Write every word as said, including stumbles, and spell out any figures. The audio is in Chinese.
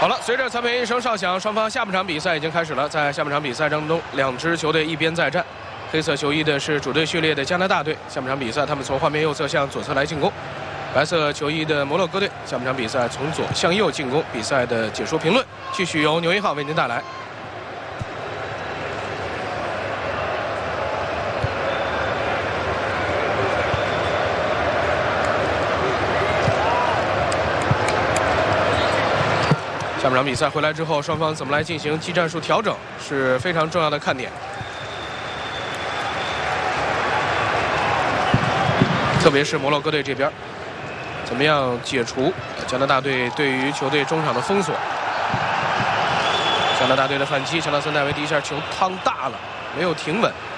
好了，随着裁判员一声哨响，双方下半场比赛已经开始了。在下半场比赛当中，两支球队一边再战。黑色球衣的是主队序列的加拿大队，下半场比赛他们从画面右侧向左侧来进攻。白色球衣的摩洛哥队，下半场比赛从左向右进攻。比赛的解说评论继续由牛一号为您带来。 下半场比赛回来之后，双方怎么来进行技战术调整是非常重要的看点。特别是摩洛哥队这边，怎么样解除加拿大队对于球队中场的封锁？加拿大队的反击，乔纳森·戴维第一下球趟大了，没有停稳。